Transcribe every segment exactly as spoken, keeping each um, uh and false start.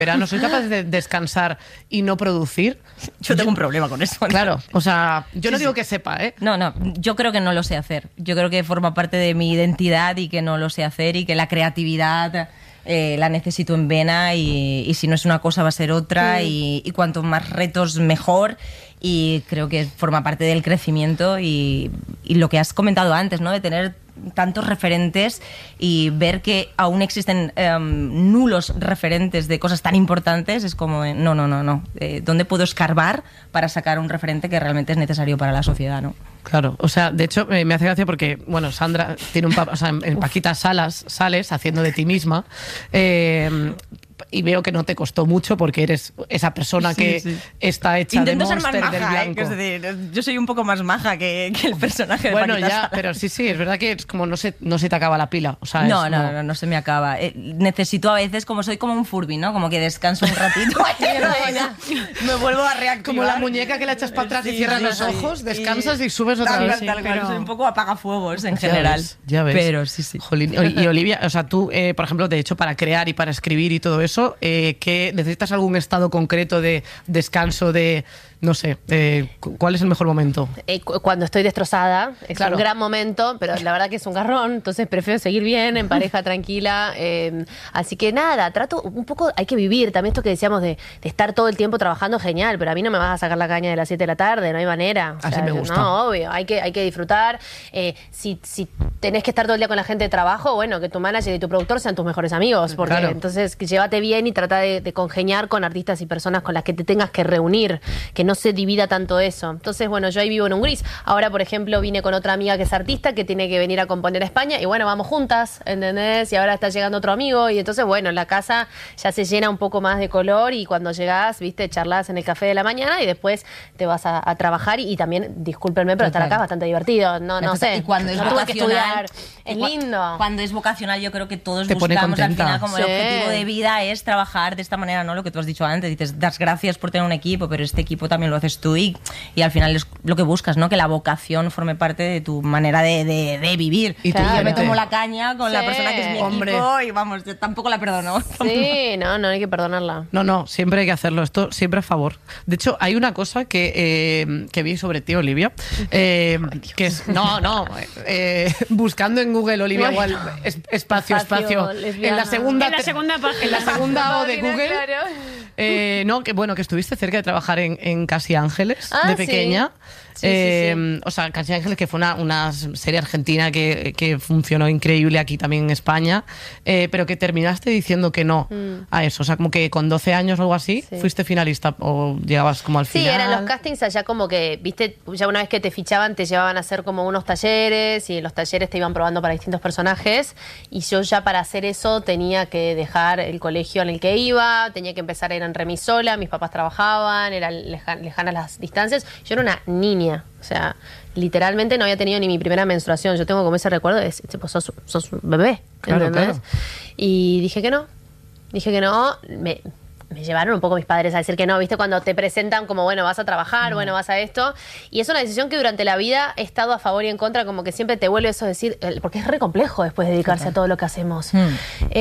verano, ¿soy capaz de descansar y no producir? Yo tengo un problema con eso. Claro, o sea, yo Sí, no digo sí. que sepa, ¿eh? No, no, yo creo que no lo sé hacer. Yo creo que forma parte de mi identidad y que no lo sé hacer y que la creatividad eh, la necesito en vena y, y si no es una cosa va a ser otra Sí. y, y cuanto más retos mejor y creo que forma parte del crecimiento y, y lo que has comentado antes, ¿no? De tener tantos referentes y ver que aún existen um, nulos referentes de cosas tan importantes es como, eh, no, no, no, no. Eh, ¿Dónde puedo escarbar para sacar un referente que realmente es necesario para la sociedad, ¿no? Claro, o sea, de hecho eh, me hace gracia porque, bueno, Sandra tiene un papel, o sea, en, en Paquita Salas sales haciendo de ti misma eh, y veo que no te costó mucho porque eres esa persona Sí, que sí. está hecha Intento de ser Monster más del maja, ¿eh? blanco. Que es decir, yo soy un poco más maja que, que el personaje de Bueno, Paquita ya, Salas. pero sí, sí, es verdad que es como no se, no se te acaba la pila. O sea, No, es no, como- no, no se me acaba. Eh, necesito a veces, como soy como un Furby, ¿no? Como que descanso un ratito y ya me vuelvo a reactivar. Como la muñeca que la echas para atrás y Sí, cierras sí, los sí. ojos, Y- descansas y, subes otra Tal vez. cual, tal cual. pero- Soy un poco apagafuegos en Ya general. ves, ya ves. Pero sí, sí. Jolín, y, y Olivia, o sea, tú, eh, por ejemplo, de hecho, para crear y para escribir y todo eso, eh, ¿qué, ¿necesitas algún estado concreto de descanso, de, no sé, eh, cu- cuál es el mejor momento? Eh, cu- cuando estoy destrozada, es Claro. un gran momento, pero la verdad que es un garrón, entonces prefiero seguir bien, en pareja, tranquila. eh, así que nada, trato un poco, hay que vivir. También esto que decíamos de, de estar todo el tiempo trabajando, genial, pero a mí no me vas a sacar la caña de las siete de la tarde, no hay manera. O Así sea, me gusta. No, obvio, hay que, hay que disfrutar. Eh, si, si tenés que estar todo el día con la gente de trabajo, bueno, que tu manager y tu productor sean tus mejores amigos, porque Claro. entonces que llévate bien y trata de, de congeniar con artistas y personas con las que te tengas que reunir, que no se divida tanto eso. Entonces, bueno, yo ahí vivo en un gris. Ahora, por ejemplo, vine con otra amiga que es artista, que tiene que venir a componer a España, y bueno, vamos juntas, ¿entendés? Y ahora está llegando otro amigo, y entonces, bueno, la casa ya se llena un poco más de color, y cuando llegás, viste, charlas en el café de la mañana, y después te vas a, a trabajar, y, y también, discúlpenme, pero estar Total. acá es bastante divertido. No, no sé. Y cuando es no tuve que vocacional, estudiar. Es y cua- lindo. Cuando es vocacional, yo creo que todos Te pone buscamos al contenta. final como el Sí. objetivo de vida es trabajar de esta manera, ¿no? Lo que tú has dicho antes, dices, das gracias por tener un equipo, pero este equipo también lo haces tú y, y al final es lo que buscas, ¿no? Que la vocación forme parte de tu manera de, de, de vivir. Y tú, yo me Clemente. tomo la caña con la Sí. persona que es mi Hombre. equipo y vamos, yo tampoco la perdono. Sí, no, no hay que perdonarla. No, no, siempre hay que hacerlo. Esto siempre a favor. De hecho, hay una cosa que, eh, que vi sobre ti, Olivia, eh, que es, no, no, eh, buscando en Google Olivia Bueno. Wilde, es- espacio, Espacio espacio, lesbiana. en la segunda, En la segunda página. en la segunda O de Página, Google, claro. eh, no, que bueno, que estuviste cerca de trabajar en, en Casi Ángeles Ah, de sí. pequeña. Sí, sí, Eh, sí. O sea, Casi Ángeles, que fue una, una serie argentina que, que funcionó increíble aquí también en España, eh, pero que terminaste diciendo que no a eso. O sea, como que con doce años o algo así, Mm. Sí. fuiste finalista o llegabas como al Sí, final. eran los castings allá como que, viste, ya una vez que te fichaban te llevaban a hacer como unos talleres y en los talleres te iban probando para distintos personajes y yo ya para hacer eso tenía que dejar el colegio en el que iba, tenía que empezar a ir en remis sola, mis papás trabajaban, eran leja- lejanas las distancias, yo era una niña, o sea, literalmente no había tenido ni mi primera menstruación, yo tengo como ese recuerdo de, tipo, sos, sos un bebé, Claro, ¿entendés? claro. Y dije que no, dije que no, me... Me llevaron un poco mis padres a decir que no, ¿viste? Cuando te presentan como, bueno, vas a trabajar, bueno, vas a esto. Y es una decisión que durante la vida he estado a favor y en contra, como que siempre te vuelve eso a decir, eh, porque es re complejo después dedicarse a todo lo que hacemos. Hmm.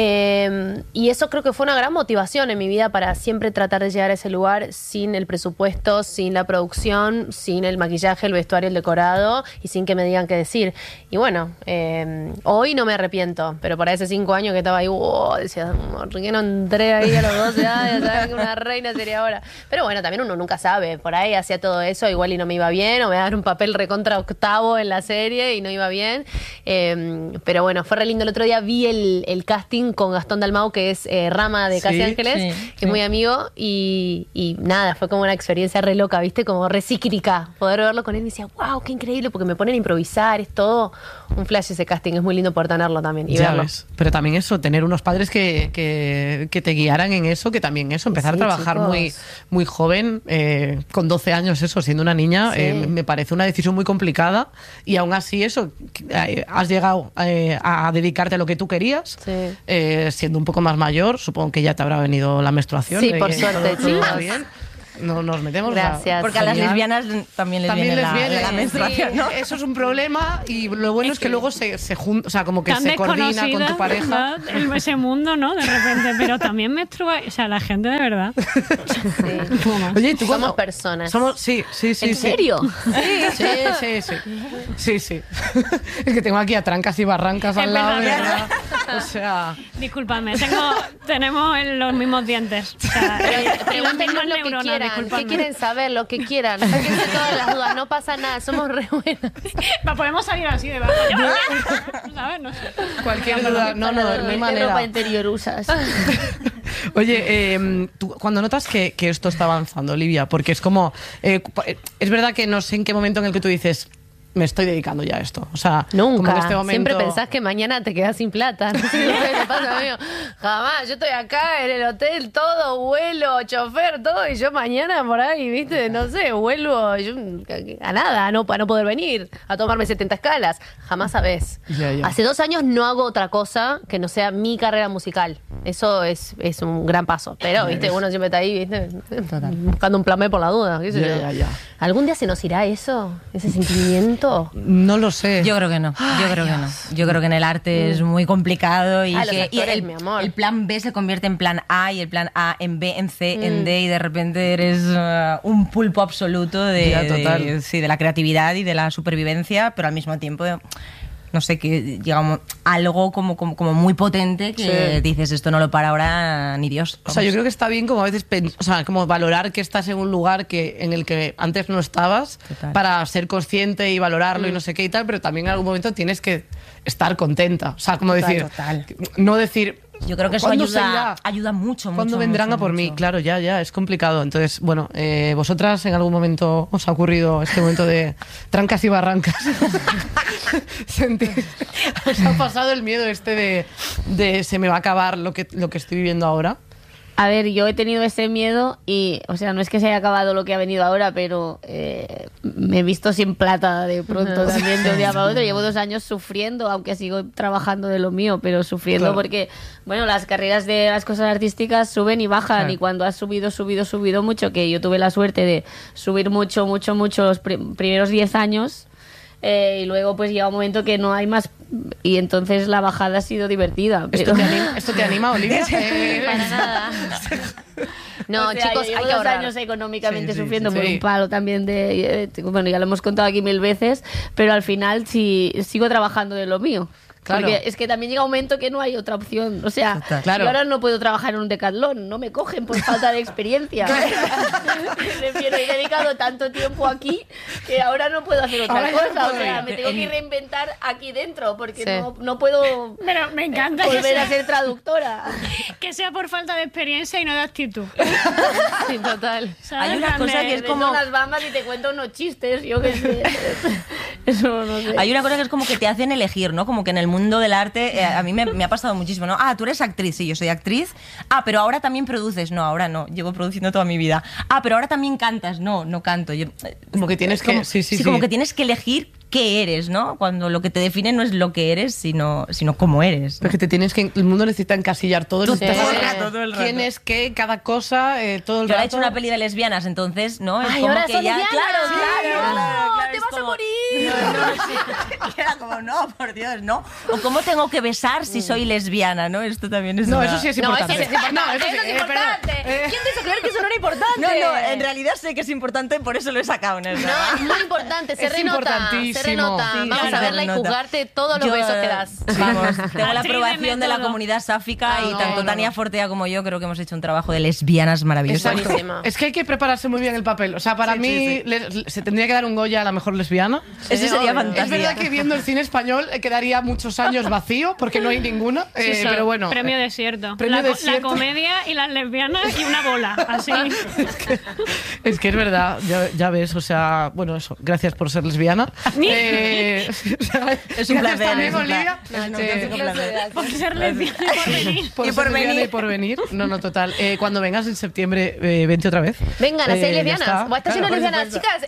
Eh, y eso creo que fue una gran motivación en mi vida para siempre tratar de llegar a ese lugar sin el presupuesto, sin la producción, sin el maquillaje, el vestuario, el decorado y sin que me digan qué decir. Y bueno, eh, hoy no me arrepiento, pero para ese cinco años que estaba ahí, wow, decía, ¿por qué no entré ahí a los doce años? ¿Sabes que una reina sería ahora? Pero bueno, también uno nunca sabe. Por ahí hacía todo eso, igual y no me iba bien, o me daban un papel recontra octavo en la serie y no iba bien. Eh, pero bueno, fue re lindo. El otro día vi el, el casting con Gastón Dalmau, que es eh, Rama de Casi Sí, Ángeles, sí, que sí. es muy amigo, y, y nada, fue como una experiencia re loca, ¿viste? Como re psíquica. Poder verlo con él y decía, wow, qué increíble, porque me ponen a improvisar, es todo un flash ese casting. Es muy lindo poder tenerlo también y Ya verlo. ves. Pero también eso, tener unos padres que, que, que te guiaran en eso, que también eso, empezar Sí, a trabajar chicos. muy, muy joven, eh, con doce años, eso, siendo una niña, Sí. eh, me parece una decisión muy complicada y aún así eso, eh, has llegado eh, a dedicarte a lo que tú querías, Sí. eh, siendo un poco más mayor, supongo que ya te habrá venido la menstruación. Sí, eh, por todo- suerte, todo chicos. bien. no nos metemos. Gracias. o sea, Porque a las genial. lesbianas también les También viene les la, viene, la menstruación, sí, ¿no? Eso es un problema y lo bueno es, Es que, que- luego se, se junta, o sea, como que Tan se coordina con desconocida, tu pareja. ¿verdad? El- ese mundo, ¿no? De repente, pero también menstrua, o sea, la gente de verdad. Sí. Oye, ¿y tú Somos cuando- personas. Somos, sí, sí, sí. ¿En sí. serio? Sí, sí, sí, sí. Sí, sí. Es que tengo aquí a trancas y barrancas al Es lado, verdad, ¿verdad? O sea, Discúlpame, tengo, tenemos el- los mismos dientes. O sea, y las Pregúntenos mismas lo que neuronas, quieran. ¿Qué discúlpame. quieren saber? Lo que quieran. Sáquense todas las dudas. No pasa nada. Somos re buenas. Va, podemos salir así de bajo. ¿Sabes? No sé. cualquier duda. No, no, de ¿Qué mi ropa manera. interior usas? Oye, eh, tú, cuando notas que, que esto está avanzando, Olivia, porque es como. eh, es verdad que no sé en qué momento en el que tú dices. Me estoy dedicando ya a esto. O sea, como Nunca. que este momento... Siempre pensás que mañana te quedás sin plata. No sé qué te pasa, amigo. Jamás. Yo estoy acá en el hotel, todo, vuelo, chofer, todo, y yo mañana por ahí, ¿viste? No sé, vuelvo yo, a nada, no, para no poder venir, a tomarme setenta escalas. Jamás sabés. Ya, ya. Hace dos años no hago otra cosa que no sea mi carrera musical. Eso es, es un gran paso. Pero, ¿viste? Uno siempre está ahí, ¿viste? Buscando un plan B por la duda. ¿Qué sé Ya, yo? ya, ya. ¿Algún día se nos irá eso? ¿Ese sentimiento? No lo sé. Yo creo que no, yo creo que no. Yo creo que en el arte es muy complicado y Ah, los que y actores, el, mi amor. el plan B se convierte en plan A y el plan A en B, en C, Mm. en D y de repente eres uh, un pulpo absoluto de, Ya, total. de- sí, de la creatividad y de la supervivencia, pero al mismo tiempo no sé, que llega un- algo como, como, como muy potente que Sí. dices esto no lo para ahora ni Dios. O sea, yo creo que está bien como a veces, pen- o sea, como valorar que estás en un lugar que en el que antes no estabas Total. para ser consciente y valorarlo y no sé qué y tal, pero también en algún momento tienes que estar contenta. O sea, como Total, decir, total. no decir... Yo creo que eso ¿cuándo se ayuda, irá? ayuda mucho, mucho. ¿Cuándo vendrán mucho, a por mí? mucho. Claro, ya, ya, es complicado. Entonces, bueno, eh, ¿vosotras en algún momento os ha ocurrido este momento de trancas y barrancas? Sentir- ¿Os ha pasado el miedo este de, de se me va a acabar lo que, lo que estoy viviendo ahora? A ver, yo he tenido ese miedo y, o sea, no es que se haya acabado lo que ha venido ahora, pero eh, me he visto sin plata de pronto también de un día para otro. Llevo dos años sufriendo, aunque sigo trabajando de lo mío, pero sufriendo Claro. porque, bueno, las carreras de las cosas artísticas suben y bajan Claro. y cuando has subido, subido, subido mucho, que yo tuve la suerte de subir mucho, mucho, mucho los pri- primeros diez años. Eh, y luego pues llega un momento que no hay más y entonces la bajada ha sido divertida. ¿Esto pero- te anima, ¿esto te anima Olivia? Eh, Para nada. No, O sea, chicos, yo llevo hay que dos ahorrar. años económicamente Sí, sí, sufriendo sí. por Sí. un palo también de... eh, bueno, ya lo hemos contado aquí mil veces, pero al final sí sigo trabajando de lo mío. Claro. Porque es que también llega un momento que no hay otra opción. O sea, Total. Claro. yo ahora no puedo trabajar en un decatlón, no me cogen por falta de experiencia. Refiero, he dedicado tanto tiempo aquí que ahora no puedo hacer otra Ahora ya cosa. no O sea, puedo. me tengo que reinventar aquí dentro porque Sí. no, no puedo Pero me encanta que volver a sea, ser traductora. que sea por falta de experiencia y no de actitud. Sí, total. ¿Sabes? Hay una En plan cosa de- que es Te como- vendo unas bambas y te cuento unos chistes, yo qué sé. Eso no sé. Hay una cosa que es como que te hacen elegir, ¿no? Como que en el mundo del arte, eh, a mí me, me ha pasado muchísimo, ¿no? Ah, tú eres actriz, sí, yo soy actriz. Ah, pero ahora también produces. No, ahora no, llevo produciendo toda mi vida. Ah, pero ahora también cantas. No, no canto. Yo- Como que tienes que... como- sí, sí, sí. como que tienes que elegir qué eres, ¿no? Cuando lo que te define no es lo que eres, sino, sino cómo eres. ¿no? Porque te tienes que... El mundo necesita encasillar todo. Tú necesitas todo el saber rato, todo el rato. quién es qué, cada cosa, eh, todo el Yo ahora he rato. hecho una peli de lesbianas, entonces, ¿no? Es Ay, como ahora que son ya, lesbianas. claro, claro, No, claro, claro, te es vas a como- morir. No, no, sí. Y era como, no, por Dios, ¿no? O cómo tengo que besar si soy lesbiana, ¿no? Esto también es No, una- eso sí es No, eso importante. sí es importante. No, eso sí, Eso es eh, perdón. importante. Eh, ¿Quién te hizo creer que eso no era importante? No, no, en realidad sé que es importante, por eso lo he sacado, ¿no? No, es muy importante, se Es renota, importantísimo. se renota. Sí, Vamos claro, a verla y se renota. juzgarte todos los Yo, besos que das. Vamos, tengo la Actriz de aprobación de la método. comunidad sáfica Ah, y no, tanto no, Tania no. Fortea como yo creo que hemos hecho un trabajo de lesbianas maravilloso. Es buenísima. Es que hay que prepararse muy bien el papel. O sea, para Sí, mí sí, le- le- se tendría que dar un Goya a la mejor lesbiana. Eso sería obvio. fantástico. Es verdad que viendo el cine español eh, quedaría muchos años vacío porque no hay ninguna. eh, Sí, sí. pero bueno. Premio eh, desierto. premio la, co- desierto. la comedia y las lesbianas y una bola. Así. es, que, es que es verdad, ya, ya ves, o sea, bueno, eso, gracias por ser lesbiana. Eh, o sea, Es un gracias placer, también, es un Olivia, placer. No, no, eh, es un placer. Por ser lesbiana y por venir. por Y ser por lesbiana venir. y por venir. No, no, total. Eh, cuando vengas en septiembre, eh, vente otra vez. Vengan a Eh, ser ya lesbianas. está. O está Claro, lleno de por lesbianas. supuesto. Chicas, eh,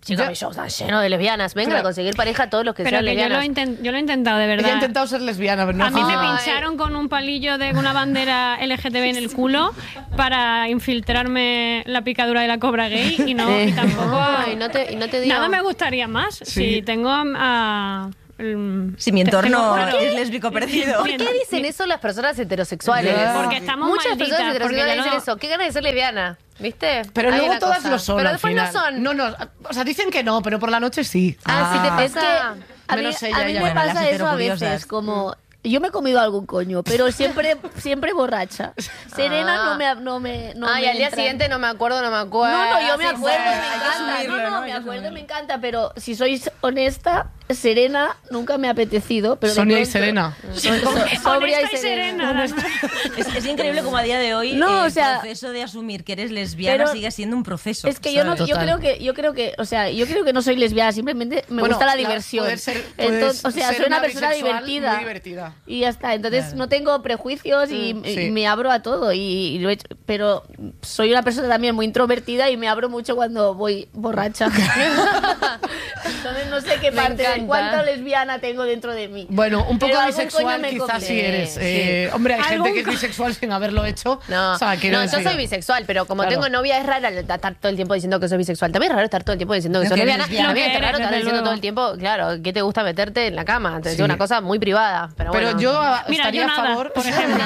Chica, Ya- mi show está lleno de lesbianas. Vengan Claro. a conseguir pareja a todos los que Pero sean que yo lo, lesbianas. inten- yo lo he intentado, de verdad. Ella ha intentado ser lesbiana, pero no A mí me Ay. pincharon con un palillo de una bandera L G T B en el culo para infiltrarme la picadura de la cobra gay y no y tampoco. Ay, no te, y no te dio... Nada me gustaría más si tengo a. a- el- Si mi te- entorno tengo- es lésbico perdido. ¿Por qué dicen eso las personas heterosexuales? Ya. Porque estamos Muchas malditas, personas porque heterosexuales ya dicen no- eso. ¿Qué ganas de ser lesbiana? ¿Viste? Pero Hay luego una todas cosa. lo son. Pero al después final. no son. No, no. O sea, dicen que no, pero por la noche sí. Ah, sí te Es que pasa. a mí, Menos ella, a mí ella. me Bueno, las pasa eso a heterocuriosas. veces, como... Yo me he comido algún coño, pero siempre siempre borracha. Serena Ah. no me... No me no Ay, me al día entra. siguiente no me acuerdo, no me acuerdo. No, no, yo me Sí, acuerdo, sí. me hay que encanta. asumirlo, No, no, ¿no? me Hay que acuerdo, asumirlo. me encanta, pero si sois honesta, Serena nunca me ha apetecido. Pero de Sonia y pronto- Serena. So- so- sobria Honesta y serena. la- Es, es increíble como a día de hoy No, el o sea, proceso de asumir que eres lesbiana pero sigue siendo un proceso. Es que yo no, ¿sabes? yo Total. creo que, yo creo que, o sea, yo creo que no soy lesbiana, simplemente me Bueno, gusta la la- diversión. poder ser- puedes Entonces, o sea, ser soy una una persona bisexual divertida. muy divertida. Y ya está. Entonces no tengo prejuicios y, y sí. me abro a todo. Y, y lo he hecho- pero soy una persona también muy introvertida y me abro mucho cuando voy borracha. Entonces no sé qué Me parte, de encanta. cuánta lesbiana tengo dentro de mí. Bueno, un poco Pero algún bisexual coño me quizás comí. sí eres. Sí, Eh, hombre, hay gente Algún que es co- bisexual sin haberlo hecho. No, O sea, quiero no yo decir- soy bisexual, pero como Claro. tengo novia es raro estar todo el tiempo diciendo que soy bisexual. También es raro estar todo el tiempo diciendo que Lo soy que eres lesbiana. lesbiana. También Lo es que raro eres, estar desde diciendo luego. todo el tiempo, claro, ¿qué te gusta meterte en la cama? Te Sí. digo una cosa muy privada, pero Pero bueno. yo ah, Mira, estaría yo a nada, favor. por ejemplo.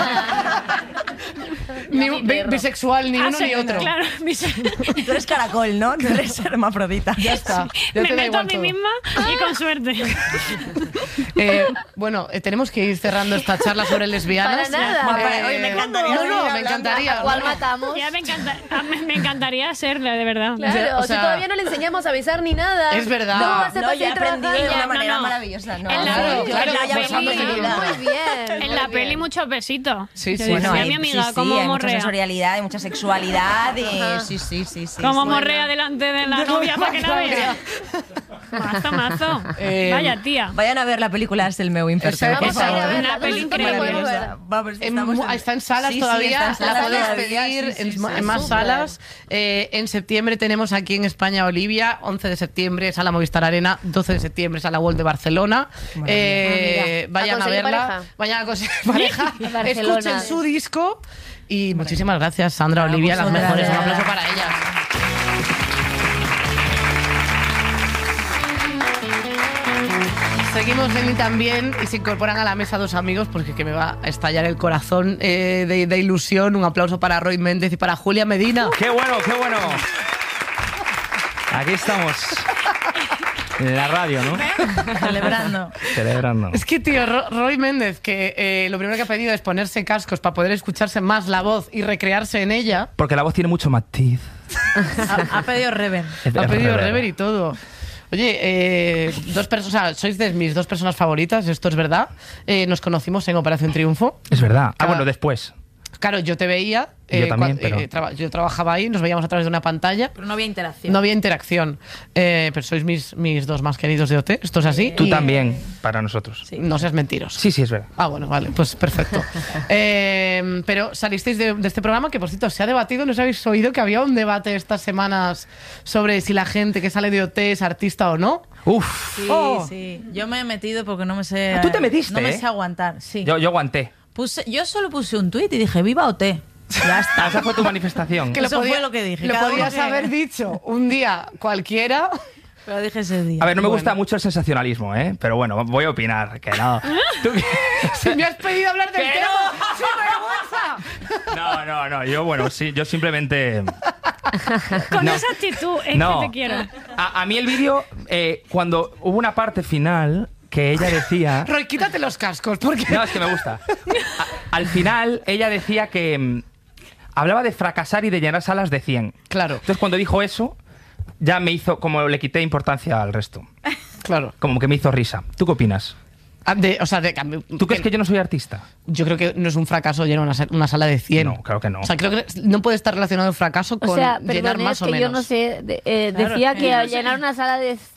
Ni mi un- bi- perro. bisexual, ni Ah, uno sí, ni otro. Claro, bise- Tú eres caracol, ¿no? Tú eres hermafrodita. Ya está. Ya me te da meto a igual mí todo. misma y con suerte. Eh, bueno, eh, tenemos que ir cerrando esta charla sobre lesbianas. Para nada. Guapa, Eh, oye, me encantaría No, seguir no, me hablando. encantaría. ¿A cuál no, no. matamos? Ya me, encanta, a mí me encantaría serle, de verdad. Claro, Ya, o si sea- todavía no le enseñamos a besar ni nada. Es verdad. ¿Cómo va a ser No, para yo he seguir aprendido de trabajando? una no, manera no. maravillosa. No, En la- Claro, yo claro, ya pues me ando vi- seguida. Muy bien. En muy la bien. peli muchos besitos. Sí, sí, Yo decía sí. a mi amiga, sí, sí, cómo hay mucha morrea. sensorialidad, hay mucha sexualidad. Y... Sí, sí, sí, sí. Cómo sí. morrea delante de la novia para que la vea. Mazo, mazo. Eh, Vaya tía. Vayan a ver la película Es el meu imperfecto. Esa- por esa- favor. esa- Una peli increíble. Maravillosa. Vamos, En estamos mu- en- está en salas Sí, sí, todavía, está en salas la podéis todavía, pedir sí, en, sí, ma- sí. en más Súper. salas. Eh, en septiembre tenemos aquí en España Olivia, once de septiembre Sala Movistar Arena, doce de septiembre Sala World de Barcelona. Eh, Ah, mira. vayan ¿A a conseguir verla, pareja? vayan a conseguir pareja, Barcelona. escuchen su disco y muchísimas gracias Sandra, A Olivia, las vosotras. mejores. Un aplauso para ellas. Seguimos en Y también y se incorporan a la mesa dos amigos porque que me va a estallar el corazón eh, de, de ilusión. Un aplauso para Roy Méndez y para Julia Medina. ¡Qué bueno, qué bueno! Aquí estamos. En la radio, ¿no? Celebrando. Celebrando. Es que, tío, Ro- Roy Méndez, que eh, lo primero que ha pedido es ponerse cascos para poder escucharse más la voz y recrearse en ella. Porque la voz tiene mucho matiz. Ha, ha pedido Reven. Ha pedido rever y todo. Oye, eh, dos personas, o sea, sois de mis dos personas favoritas, esto es verdad. Eh, nos conocimos en Operación Triunfo. Es verdad. Ah, Cada- bueno, después. Claro, yo te veía. Yo también, cua- pero- eh, traba- yo trabajaba ahí, nos veíamos a través de una pantalla. Pero no había interacción. No había interacción. Eh, pero sois mis, mis dos más queridos de O T. Esto es así. Tú Y también, para nosotros. No seas mentiroso. Sí, sí, es verdad. Ah, bueno, vale, pues perfecto. Eh, pero salisteis de, de este programa que, por cierto, se ha debatido. ¿No os habéis oído que había un debate estas semanas sobre si la gente que sale de O T es artista o no? Uf. Sí, Oh. sí. Yo me he metido porque no me sé. Ah, tú te metiste, No me ¿eh? sé aguantar, sí. Yo, yo aguanté. Puse, yo solo puse un tuit y dije, viva O T. Ya está. Ah, esa fue tu manifestación. Que lo Eso podía- fue lo que dije. Lo Cada uno podías que- haber dicho un día cualquiera. Pero dije ese día. A ver, no me Bueno. gusta mucho el sensacionalismo, ¿eh? Pero bueno, voy a opinar, que no. ¿Tú qué? Si me has pedido hablar del ¡Que tema, no! ¡sin vergüenza! No, no, no. Yo, bueno, sí, yo simplemente... Con No. esa actitud es No. que te quiero. A, a mí el vídeo, eh, cuando hubo una parte final que ella decía... Roy, quítate los cascos, porque... No, es que me gusta. A- al final, ella decía que... mm, hablaba de fracasar y de llenar salas de cien. Claro, Entonces, cuando dijo eso, ya me hizo... Como le quité importancia al resto. claro. Como que me hizo risa. ¿Tú qué opinas? Ah, de- o sea, de- ¿Tú crees que yo no soy artista? Yo creo que no es un fracaso llenar una, sa- una sala de cien. No, claro que no. O sea, creo que no puede estar relacionado el fracaso con O sea, llenar perdón, más es o que menos. yo no sé, de- eh, Claro, decía que que yo no al sé. llenar una sala de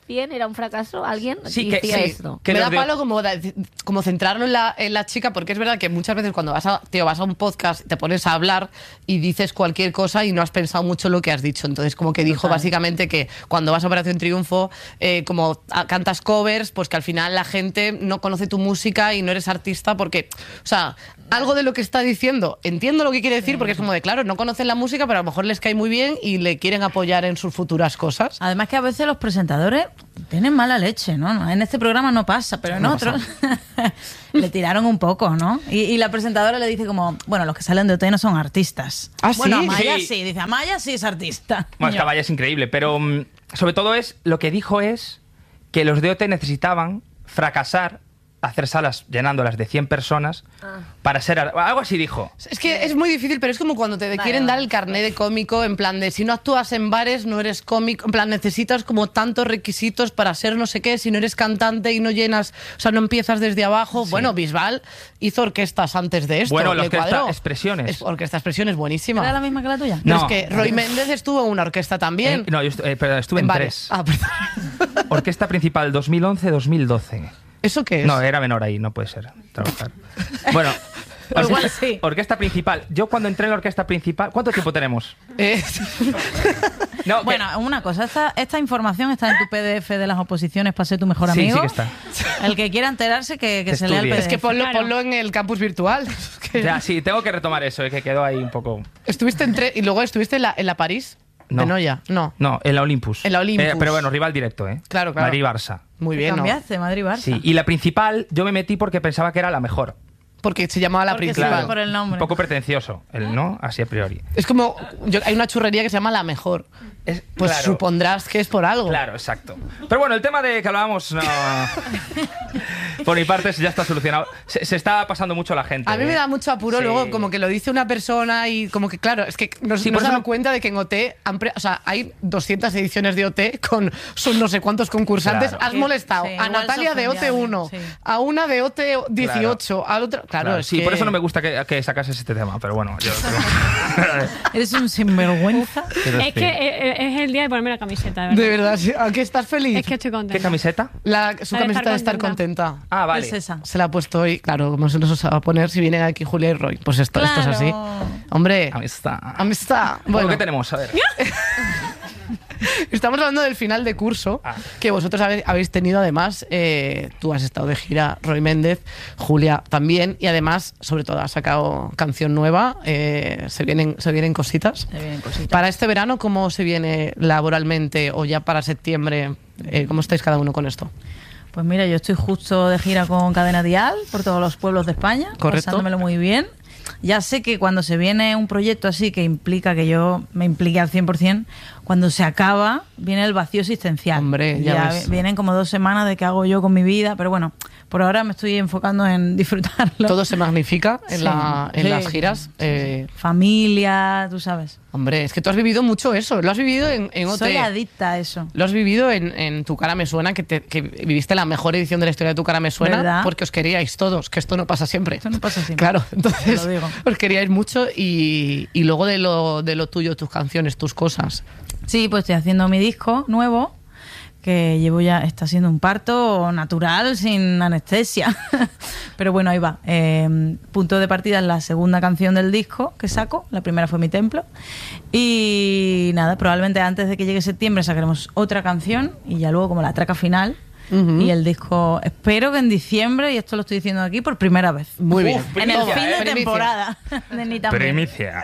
bien, era un fracaso, alguien Sí, que- decía sí. esto. Que me los da de- palo como, da- como centrarlo en la, en la chica, porque es verdad que muchas veces cuando vas a, tío, vas a un podcast, te pones a hablar y dices cualquier cosa y no has pensado mucho lo que has dicho. Entonces, como que dijo básicamente que cuando vas a Operación Triunfo, eh, como a- cantas covers, pues que al final la gente no conoce tu música y no eres artista porque, o sea, algo de lo que está diciendo, entiendo lo que quiere decir, porque es como de, claro, no conocen la música, pero a lo mejor les cae muy bien y le quieren apoyar en sus futuras cosas. Además que a veces los presentadores tienen mala leche, ¿no? En este programa no pasa, pero en No otros le tiraron un poco, ¿no? Y, y la presentadora le dice como, bueno, los que salen de O T no son artistas. ¿Ah, Bueno, sí? Amaya Sí. sí. Dice, Amaya sí es artista. Bueno, Y es yo, que Amaya es increíble, pero mm, sobre todo es lo que dijo es que los de O T necesitaban fracasar, hacer salas llenándolas de cien personas para ser... ar- Algo así dijo. Es que es muy difícil, pero es como cuando te quieren dar el carné de cómico, en plan de si no actúas en bares no eres cómico, en plan necesitas como tantos requisitos para ser no sé qué, si no eres cantante y no llenas, o sea, no empiezas desde abajo. Bueno, Bisbal hizo orquestas antes de esto. Bueno, la le orquesta cuadró. Expresiones. Es, orquesta Expresiones, buenísima. ¿Era la misma que la tuya? Pero No. es que Roy Méndez estuvo en una orquesta también. Eh, no, yo estu- eh, perdón, estuve en, bares. tres. Ah, perdón. Orquesta principal dos mil once dos mil doce. ¿Eso qué es? No, era menor ahí, no puede ser trabajar. Bueno, O igual orquesta, sí. orquesta principal. Yo cuando entré en la orquesta principal... ¿Cuánto tiempo tenemos? Eh, No, que- Bueno, una cosa, esta, esta información está en tu P D F de las oposiciones para ser tu mejor Sí, amigo. sí que está. El que quiera enterarse, que, que se lea el Estudie. P D F. es que ponlo, Claro. ponlo en el campus virtual. Es que- Ya, sí, tengo que retomar eso, eh, que quedó ahí un poco... Estuviste en tre- y luego estuviste en la, en la París No. de Noya. No. No, en la Olympus. En la Olympus. Eh, pero bueno, rival directo, ¿eh? Claro, claro. Madrid-Barça. Muy bien, ¿no? Cambiaste, Madrid-Barça. Sí, y la principal yo me metí porque pensaba que era la mejor. Porque se llamaba la Porque principal. Claro. por el nombre. Un poco pretencioso, el no, así a priori. Es como, yo- hay una churrería que se llama La Mejor. Es- Pues claro. supondrás que es por algo. Claro, exacto. Pero bueno, el tema de que hablábamos, no... por mi parte ya está solucionado. Se, se está pasando mucho la gente. A mí ¿eh? me da mucho apuro Sí. luego como que lo dice una persona y como que claro, es que nos, Sí, nos por eso dado no- cuenta de que en O T han pre- o sea, hay doscientas ediciones de O T con son no sé cuántos concursantes. Claro. Has Sí, molestado sí, a igual Natalia de O T uno, sí. a una de O T dieciocho, al otro... Claro, Claro, es sí, que- por eso no me gusta que, que sacases este tema, pero bueno, yo... Eres un sinvergüenza. Pero Es sí. que eh, eh, es el día de ponerme la camiseta, de verdad. De verdad, sí. ¿A qué estás feliz? Es que estoy contenta. ¿Qué camiseta? La- su La de camiseta estar de estar contenta. contenta. Ah, vale. Es esa. Se la ha puesto hoy, claro, como se nos va a poner si vienen aquí Julia y Roy. Pues esto, esto es así. Claro. Hombre, Amistad. amistad. Bueno, Bueno, ¿qué tenemos? A ver. estamos hablando del final de curso, Ah. que vosotros habe- habéis tenido además. eh, tú has estado de gira, Roy Méndez, Julia también, y además, sobre todo, has sacado canción nueva. eh, se, vienen, se vienen cositas. Se vienen cositas. Para este verano, ¿cómo se viene laboralmente o ya para septiembre? Eh, ¿Cómo estáis cada uno con esto? Pues mira, yo estoy justo de gira con Cadena Dial por todos los pueblos de España, Correcto. pasándomelo muy bien. Ya sé que cuando se viene un proyecto así que implica que yo me implique al cien por ciento, cuando se acaba viene el vacío existencial. Hombre, ya ves. vi- vienen como dos semanas de qué hago yo con mi vida, pero bueno, por ahora me estoy enfocando en disfrutarlo. Todo se magnifica en, Sí. la- en Sí. las giras. eh, Familia, tú sabes. hombre, es que tú has vivido mucho eso. Lo has vivido en, en O T. Soy adicta a eso. Lo has vivido en, en Tu Cara Me Suena, que, te- que viviste la mejor edición de la historia de Tu Cara Me Suena, ¿Verdad? porque os queríais todos, que esto no pasa siempre. Esto no pasa siempre. Claro, entonces Te lo digo. os queríais mucho y, y luego de lo, de lo tuyo, tus canciones, tus cosas. Sí, pues estoy haciendo mi disco nuevo, que llevo ya, está siendo un parto natural, sin anestesia. Pero bueno, ahí va. Eh, punto de partida es la segunda canción del disco que saco. La primera fue Mi Templo. Y nada, probablemente antes de que llegue septiembre sacaremos otra canción y ya luego como la traca final. Ujú. Y el disco, espero que en diciembre, y esto lo estoy diciendo aquí por primera vez. Muy bien. Uf, En el primicia, fin de ¿eh? Primicia. temporada de Ni Tan Bien. Primicia.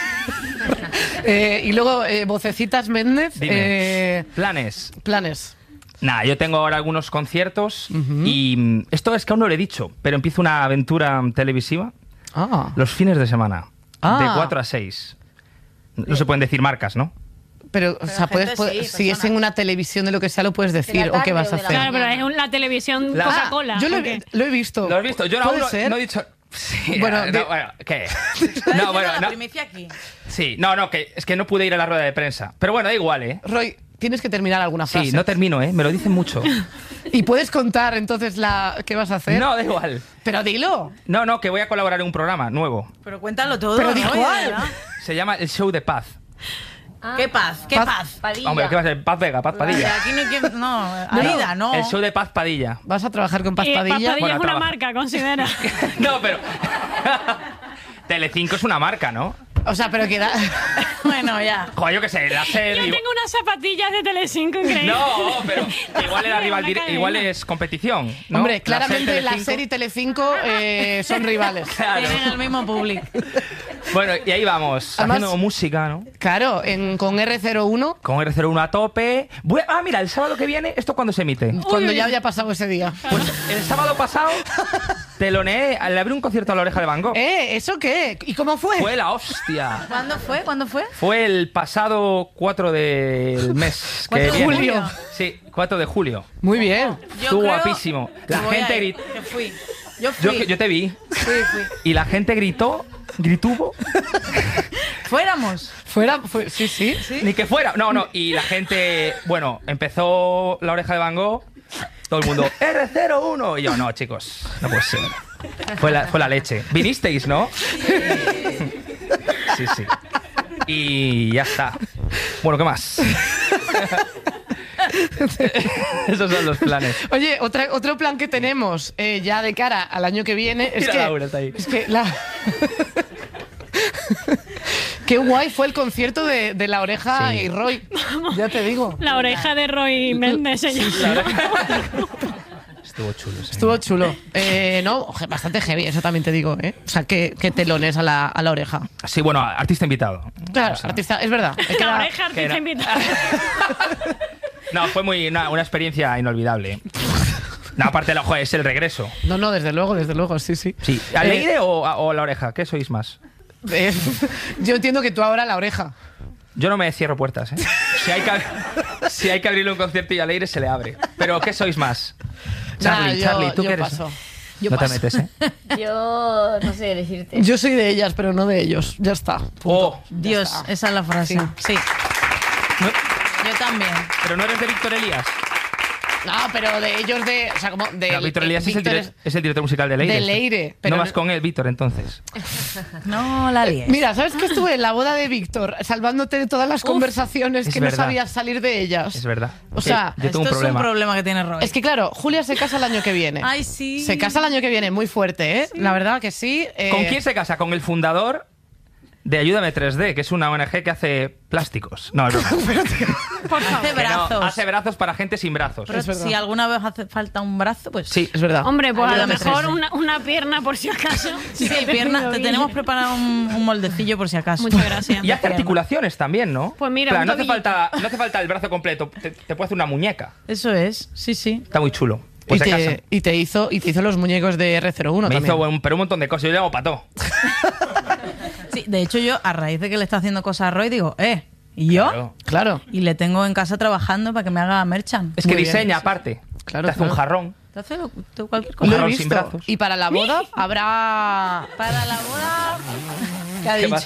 Eh, y luego, eh, Vocecitas Méndez, Dime. eh, Planes. planes. Nada, yo tengo ahora algunos conciertos y mm, esto es que aún no lo he dicho, pero empiezo una aventura mm, televisiva Ah, los fines de semana, Ah. de cuatro a seis. No se pueden decir marcas, ¿no? pero, o sea, la puedes, gente puedes- sí, si es personas. en una televisión de lo que sea, lo puedes decir. De la ¿O qué tarde vas a o de la hacer? Claro, pero es un- la televisión La- Coca-Cola. Ah, yo lo ¿o he, qué? lo he visto. ¿Lo has visto? Yo ¿Puede aún no, ser? no he dicho... Sí, Bueno, no, de- bueno, ¿qué? Está No, diciendo bueno, la no. primicia aquí. Sí, no, no, que es que no pude ir a la rueda de prensa. Pero bueno, da igual, ¿eh? Roy, tienes que terminar alguna frase. Sí, no termino, ¿eh? Me lo dicen mucho. ¿Y puedes contar entonces la qué vas a hacer? No, da igual. Pero dilo. No, no, que voy a colaborar en un programa nuevo. Pero cuéntalo todo. Pero ¿no? di De cuál. verdad. Se llama El Show de Paz. Ah. ¿Qué paz? ¿Qué Paz. paz? Padilla. Hombre, ¿qué va a ser? Paz Vega, Paz Padilla. Aquí no hay que... No, Aida, no. El show de Paz Padilla. ¿Vas a trabajar con Paz Eh, Padilla? Paz Padilla Bueno, es una trabaja. marca, considera. No, pero... Telecinco es una marca, ¿no? O sea, pero que da... Bueno, ya. Joder, yo qué sé, la Yo serie... tengo unas zapatillas de Telecinco increíbles. No, pero igual era rival, Una dire- cadena. igual es competición, ¿no? Hombre, La claramente serie la Telecinco- serie y Telecinco eh, son rivales. Claro. Tienen el mismo público. Bueno, y ahí vamos, Además- haciendo música, ¿no? Claro, en, con R cero uno, Con R cero uno a tope. Voy a- ah, mira, el sábado que viene, ¿esto cuándo se emite? cuando uy. ya haya pasado ese día. Pues el sábado pasado teloneé, le abrí un concierto a La Oreja de Van Gogh. ¿Eh? ¿Eso qué? ¿Y cómo fue? Fue la hostia. ¿Cuándo fue? ¿Cuándo fue? Fue el pasado cuatro del mes que ¿cuatro de viene. julio? Sí, cuatro de julio. Muy bien. Yo Estuvo creo guapísimo. La que voy gente a ir, gritó. que fui. Yo Yo, fui. yo te vi. Fui, fui. Y la gente gritó, grituvo, Fuéramos. Fuera, fue, sí, sí. ni que fuera. No, no. Y la gente, bueno, empezó La Oreja de Van Gogh, todo el mundo, R cero uno. Y yo, no, chicos, no puede ser. Fue la, fue la leche. ¿Vinisteis, no? Sí, sí. Y ya está. Bueno, ¿qué más? Esos son los planes. Oye, otra, otro plan que tenemos eh, ya de cara al año que viene es Mira, que... Laura está ahí. Es que la... Qué guay fue el concierto de, de La Oreja Sí. y Roy. Ya te digo. La oreja de Roy Méndez se llama. Estuvo chulo, sí. Estuvo chulo. Eh, no, oje, bastante heavy, eso también te digo, ¿eh? O sea, que, que telones a la, a la oreja. Sí, bueno, artista invitado. Claro, O sea, artista, es verdad. Es que La era- oreja que artista no. invitada. No, fue muy una, una experiencia inolvidable. No, aparte, ojo, es el regreso. No, no, desde luego, desde luego, sí, sí. Sí. Eh, ¿Aleire o, o La Oreja? ¿Qué sois más? eh, yo entiendo que tú ahora la oreja. Yo no me cierro puertas, ¿eh? Si hay que, ab- si hay que abrirle un concierto y a Leire se le abre. Pero ¿qué sois más? Charlie, Nah, yo- Charlie, ¿tú yo qué eres? paso. Yo no paso. te metes, ¿eh? Yo no sé decirte. Yo soy de ellas, pero no de ellos. Ya está. punto. Oh, Dios, está. esa es la frase. Sí. no- Yo también. pero no eres de Víctor Elías. No, pero de ellos de... O sea, como de... No, Víctor Elías es el, Víctor dire- es el director musical de Leire. de Leire, pero no vas no- con él, Víctor, entonces. No la líes. Mira, ¿sabes que estuve en la boda de Víctor salvándote de todas las conversaciones es que no verdad. sabías salir de ellas? Es verdad. O sea, yo Esto tengo un es problema. un problema que tiene Roy. Es que claro, Julia se casa el año que viene. Ay, sí. Se casa el año que viene, muy fuerte, ¿eh? La verdad que sí. eh, ¿Con quién se casa? Con el fundador de Ayúdame tres D, que es una O N G que hace plásticos. No, es broma. Por favor. Hace Que no, brazos. hace brazos para gente sin brazos. Pero Es verdad. si alguna vez hace falta un brazo, pues Sí. Es verdad. Hombre, pues a lo Ayúdame, mejor tres. una, una pierna por si acaso. Sí, sí, pierna. Te tenemos preparado un, un moldecillo por si acaso. Muchas gracias. Y hace articulaciones también, ¿no? Pues mira, Claro, un no, hace tobillito. falta, no hace falta el brazo completo. Te, te puede hacer una muñeca. Eso es, sí, sí. Está muy chulo. Pues y, se casa. te, y te hizo y te hizo los muñecos de R cero uno Me también. hizo un, pero un montón de cosas. Yo le hago pató. Sí, de hecho yo, a raíz de que le está haciendo cosas a Roy, digo, eh, ¿y yo? Claro. Claro. Y le tengo en casa trabajando para que me haga merchan. Es que Muy bien. diseña aparte. Claro, Te hace claro. un jarrón. Te hace lo- tú cualquier Un cosa. Lo he jarrón visto. sin brazos. Y para la boda habrá... Para la boda... ¿Qué ha ¿Qué dicho? pasa?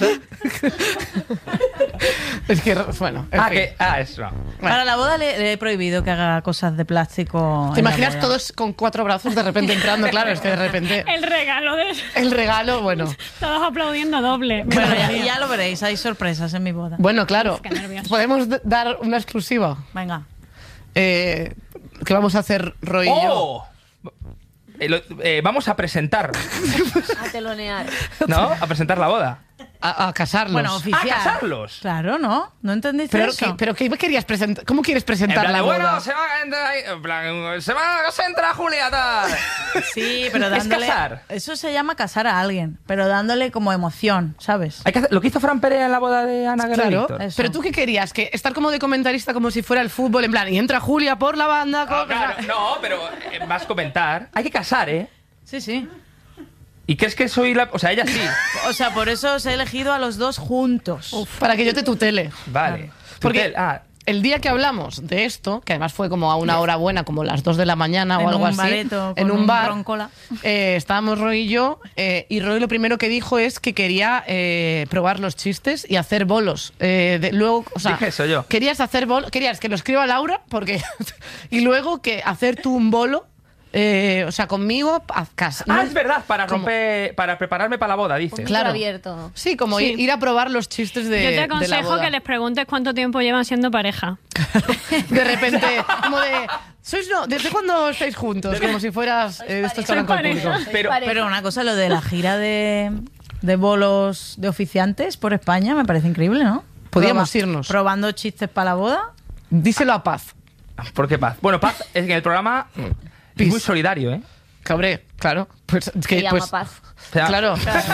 Es que, bueno, en Ah, fin. que, ah, eso. no. Para la boda le, le he prohibido que haga cosas de plástico. ¿Te en la imaginas boda. todos con cuatro brazos de repente entrando? Claro, es que de repente El regalo de... el regalo, bueno. Todos aplaudiendo doble. Me Bueno, ya, molaría. ya lo veréis, hay sorpresas en mi boda. Bueno, claro. Qué nervios. Podemos d- dar una exclusiva. Venga. Eh, ¿Qué vamos a hacer Roy y yo? ¡Oh! Eh, lo- eh, vamos a presentar, A telonear. ¿no? A presentar la boda. A, a casarlos. Bueno, oficial. ¡Ah, casarlos! Claro, ¿no? ¿No entendiste pero, eso? ¿qué, pero ¿qué querías presentar? ¿Cómo quieres En presentar plan la de, boda? bueno, se va a entrar ahí, en plan, se va a entrar Julia, tal. Sí, pero Es dándole... casar. Eso se llama casar a alguien, pero dándole como emoción, ¿sabes? Hay que hacer- lo que hizo Fran Pérez en la boda de Ana Guerra y Claro, Víctor. Eso. pero tú qué querías, que estar como de comentarista como si fuera el fútbol, en plan, y entra Julia por la banda. Ah, con- claro, no, pero eh, vas a comentar. Hay que casar, ¿eh? Sí, sí. ¿Y crees que soy la...? O sea, ella sí. O sea, por eso os he elegido a los dos juntos. Para que yo te tutele. Vale. Porque Tutel, ah, el día que hablamos de esto, que además fue como a una hora buena, como las dos de la mañana En o algo un así, bareto en con un un bar, roncola. eh, estábamos Roy y yo, eh, y Roy lo primero que dijo es que quería eh, probar los chistes y hacer bolos. Eh, de- luego, o sea, Dije eso yo. querías hacer bolos, querías que lo escriba Laura, porque y luego que hacer tú un bolo Eh, o sea, conmigo, haz caso. Ah, ¿no? es verdad, para Como- romper, para prepararme para la boda, dices. Claro. abierto. Sí, como Sí. Ir, ir a probar los chistes de Yo te de la aconsejo boda. que les preguntes cuánto tiempo llevan siendo pareja. De repente, como de... ¿Sois no? ¿Desde cuándo estáis juntos? Como si fueras eh, de estos que hablan con el pareja. público. Pero, Pero una cosa, lo de la gira de, de bolos de oficiantes por España me parece increíble, ¿no? Podíamos irnos. Probando chistes para la boda. Díselo a Paz. ¿por qué Paz? Bueno, Paz es que el programa es Pis. muy solidario, ¿eh? Cabré, claro. Pues, es Se que, llama pues, Paz. O sea, Claro.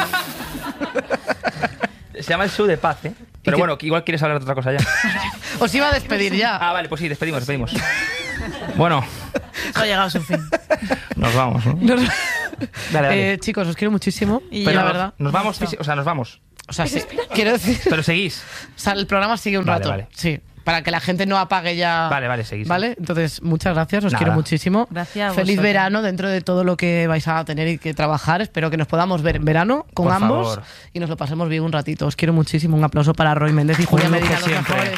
Se llama el show de Paz, ¿eh? Pero que- bueno, que igual quieres hablar de otra cosa ya. Os iba a despedir ya. Ah, vale, pues sí, despedimos, despedimos. Bueno, Eso ha llegado a su fin. nos vamos, ¿no? Nos- Dale, dale. Eh, chicos, os quiero muchísimo. Y pero yo- la verdad. Nos vamos, fisi- o sea, nos vamos. O sea, sí, quiero decir. Pero seguís. O sea, el programa sigue un Vale, rato. vale. Sí. Para que la gente no apague ya. Vale, vale, seguís. Vale, entonces muchas gracias, os Nada. quiero muchísimo. Gracias a Feliz vosotros. verano dentro de todo lo que vais a tener y que trabajar. Espero que nos podamos ver en verano con Por ambos favor. y nos lo pasemos bien un ratito. Os quiero muchísimo. Un aplauso para Roy Méndez y Julia Un lujo Medina, los siempre. mejores.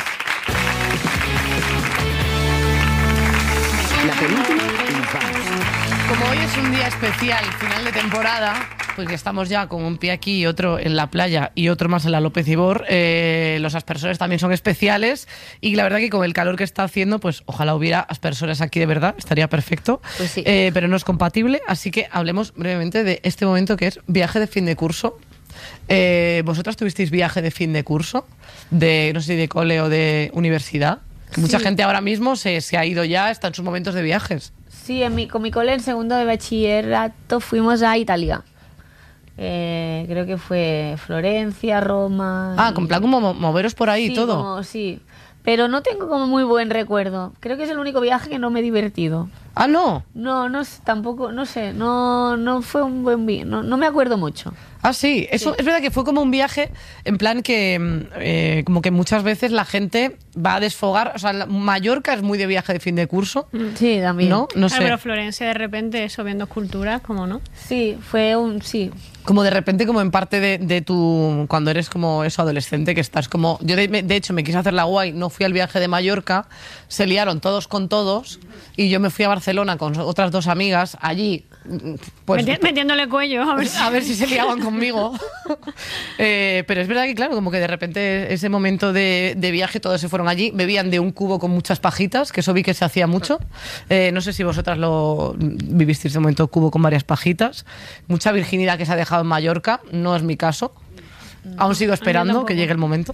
La penúltima y nos vamos. Como hoy es un día especial, final de temporada, pues que estamos ya con un pie aquí y otro en la playa y otro más en la López Ibor, eh, los aspersores también son especiales y la verdad que con el calor que está haciendo, pues ojalá hubiera aspersores aquí de verdad, estaría perfecto, Pues sí. Eh, pero no es compatible, así que hablemos brevemente de este momento que es viaje de fin de curso. Eh, ¿Vosotras tuvisteis viaje de fin de curso? De, no sé si de cole o de universidad. Que mucha Sí. gente ahora mismo se, se ha ido ya, está en sus momentos de viajes. Sí, en mi, con mi cole en segundo de bachillerato fuimos a Italia. Eh, creo que fue Florencia, Roma. Ah, y- con plan como mo- moveros por ahí y Sí, todo. como- sí, pero no tengo como muy buen recuerdo. Creo que es el único viaje que no me he divertido. Ah, no. No, no sé, tampoco, no sé, no, no fue un buen viaje, no, no me acuerdo mucho. Ah, sí. Eso es verdad que fue como un viaje en plan que mm, eh, como que muchas veces la gente va a desfogar. O sea, la- Mallorca es muy de viaje de fin de curso, Sí, también. ¿no? No Ah, sé. pero Florencia de repente eso viendo esculturas, ¿cómo no? Sí, fue un, sí. Como de repente, como en parte de, de tu. Cuando eres como eso, adolescente, que estás como. Yo, de, de hecho, me quise hacer la guay, no fui al viaje de Mallorca, se liaron todos con todos, y yo me fui a Barcelona con otras dos amigas. Allí, mm, pues. Meti- metiéndole cuello, a ver si... A ver si se liaban conmigo. Eh, pero es verdad que, claro, como que de repente ese momento de, de viaje todos se fueron allí, bebían de un cubo con muchas pajitas, que eso vi que se hacía mucho. Eh, no sé si vosotras lo vivisteis ese momento cubo con varias pajitas. Mucha virginidad que se ha dejado en Mallorca, no es mi caso. Aún sigo esperando tampoco. que llegue el momento.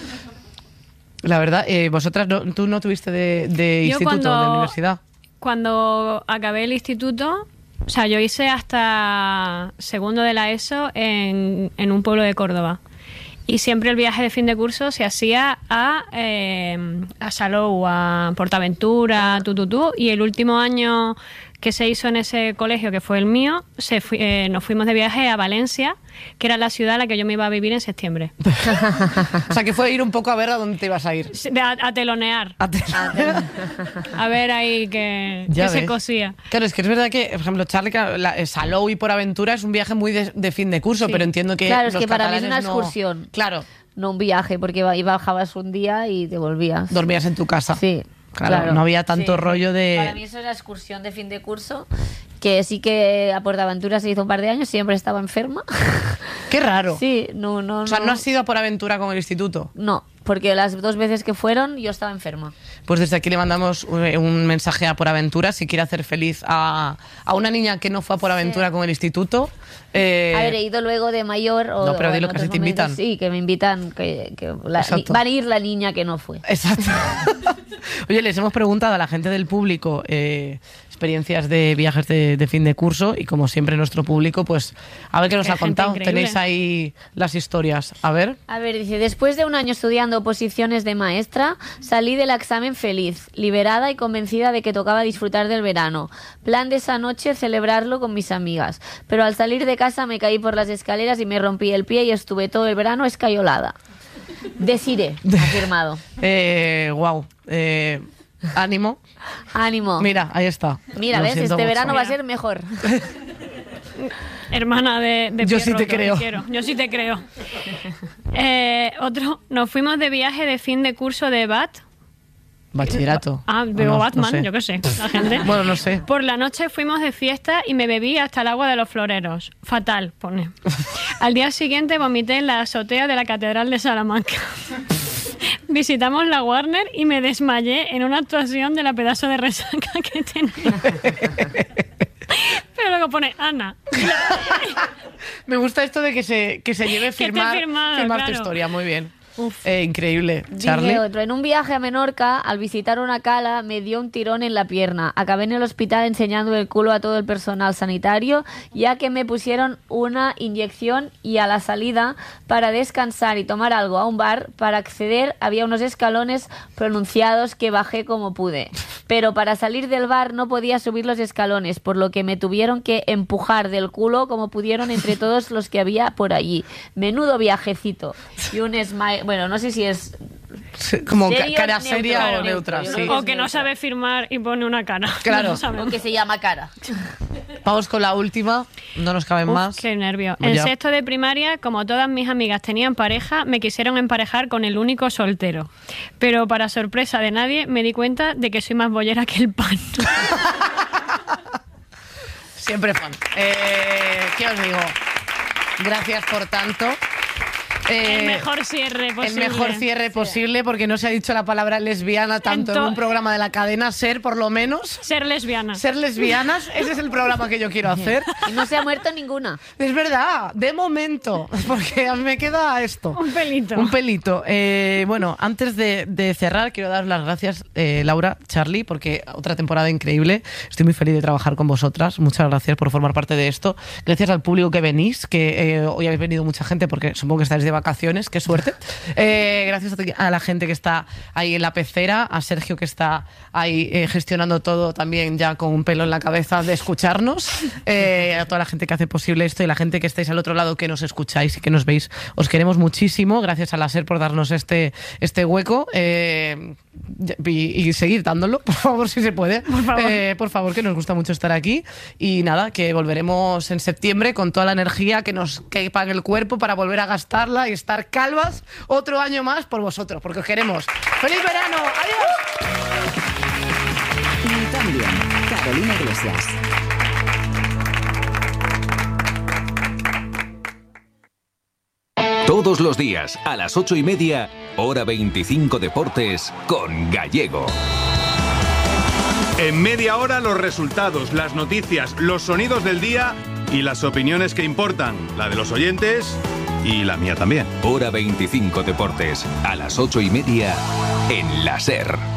La verdad, eh, vosotras, no- tú no tuviste de, de Yo instituto, cuando- de universidad. Cuando acabé el instituto, o sea, yo hice hasta segundo de la ESO en, en un pueblo de Córdoba. Y siempre el viaje de fin de curso se hacía a, eh, a Salou, a Portaventura, Tututú. Y el último año que se hizo en ese colegio, que fue el mío, se fui- eh, nos fuimos de viaje a Valencia, que era la ciudad a la que yo me iba a vivir en septiembre. O sea, que fue ir un poco a ver a dónde te ibas a ir. De- A, a telonear, A te- a ver ahí que, Ya que se ves. cosía. Claro, es que es verdad que, por ejemplo, Charlie, que la, eh, Salou y por aventura es un viaje muy de, de fin de curso, pero entiendo que. Claro, es los que para mí es una catalanes no- excursión. Claro, No un viaje, porque iba- y bajabas un día y te volvías. dormías en tu casa. Sí. Claro, no había tanto Sí. rollo de. Para mí eso es la excursión de fin de curso, que sí que a Portaventura se hizo un par de años, siempre estaba enferma. Qué raro. Sí, no, no, O sea, no. ¿no has ido a por aventura con el instituto? No, porque las dos veces que fueron yo estaba enferma. Pues desde aquí le mandamos un, un mensaje a Por Aventura si quiere hacer feliz a, a una niña que no fue a Por Aventura con el instituto. Eh, A ver, he ido luego de mayor o No, pero o dilo en que otros si te momentos, invitan. Sí, que me invitan, que, que la- Exacto. van a ir la niña que no fue. Exacto. Oye, les hemos preguntado a la gente del público eh, experiencias de viajes de, de fin de curso y como siempre nuestro público, pues a ver qué nos Qué ha gente contado. increíble. Tenéis ahí las historias. A ver. A ver, dice, después de un año estudiando oposiciones de maestra, salí del examen feliz, liberada y convencida de que tocaba disfrutar del verano. Plan de esa noche, celebrarlo con mis amigas. Pero al salir de casa me caí por las escaleras y me rompí el pie y estuve todo el verano escayolada. Desiré, afirmado. Eh, wow. Eh, ánimo. Ánimo. Mira, ahí está. Mira, Lo ves, siento este mucho. verano va a Mira. ser mejor. Hermana de, de Yo pie sí te roto, creo. quiero. Yo sí te creo. Eh, otro, nos fuimos de viaje de fin de curso de B A T. Bachillerato. Ah, veo No, no Batman, sé. yo qué sé, la gente. Bueno, no sé. Por la noche fuimos de fiesta y me bebí hasta el agua de los floreros. Fatal, pone. Al día siguiente vomité en la azotea de la Catedral de Salamanca. Visitamos la Warner y me desmayé en una actuación de la pedazo de resaca que tenía. Pero luego pone Ana. Me gusta esto de que se, que se lleve esté firmar, firmado, firmar tu claro. historia. Muy bien. Eh, increíble. Dice Charlie. otro, en un viaje a Menorca, al visitar una cala, me dio un tirón en la pierna. Acabé en el hospital enseñando el culo a todo el personal sanitario, ya que me pusieron una inyección y a la salida, para descansar y tomar algo a un bar, para acceder había unos escalones pronunciados que bajé como pude. Pero para salir del bar no podía subir los escalones, por lo que me tuvieron que empujar del culo como pudieron entre todos los que había por allí. Menudo viajecito. Y un smile... Bueno, no sé si es... Como ca- serio, cara neutro, seria o neutro, neutra. yo Sí. creo O que no sabe firmar y pone una cara. Claro. No sabemos. Lo que se llama cara. Vamos con la última. No nos caben Uf, más. qué nervio. Pues En ya. sexto de primaria, como todas mis amigas tenían pareja, me quisieron emparejar con el único soltero. Pero para sorpresa de nadie, me di cuenta de que soy más bollera que el pan. Siempre fan. Eh, ¿Qué os digo? Gracias por tanto. Eh, el mejor cierre El posible. mejor cierre posible, porque no se ha dicho la palabra lesbiana tanto en, En to- un programa de la cadena SER, por lo menos. Ser lesbiana. Ser lesbianas, ese es el programa que yo quiero hacer. Y no se ha muerto ninguna. Es verdad, de momento, porque a mí me queda esto. Un pelito. Un pelito. Eh, bueno, antes de, de cerrar, quiero dar las gracias, eh, Laura, Charlie, porque otra temporada increíble. Estoy muy feliz de trabajar con vosotras. Muchas gracias por formar parte de esto. Gracias al público que venís, que eh, hoy habéis venido mucha gente, porque supongo que estáis de vacaciones. Qué suerte. Eh, gracias a, ti- a la gente que está ahí en la pecera, a Sergio que está ahí eh, gestionando todo también ya con un pelo en la cabeza de escucharnos, eh, a toda la gente que hace posible esto y la gente que estáis al otro lado que nos escucháis y que nos veis. Os queremos muchísimo. Gracias a la SER por darnos este, este hueco eh, y, y seguir dándolo, por favor, si se puede. Por favor. Eh, por favor, que nos gusta mucho estar aquí. Y nada, que volveremos en septiembre con toda la energía que nos quepa en el cuerpo para volver a gastarla y estar calvas otro año más por vosotros, porque os queremos. ¡Feliz verano! ¡Adiós! Y también Carolina Iglesias. Todos los días, a las ocho y media, hora veinticinco Deportes, con Gallego. En media hora los resultados, las noticias, los sonidos del día y las opiniones que importan, la de los oyentes y la mía también. Hora veinticinco Deportes, a las ocho y media, en la SER.